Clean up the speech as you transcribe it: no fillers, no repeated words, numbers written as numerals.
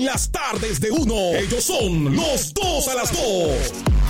Las tardes de uno. Ellos son los dos a las dos.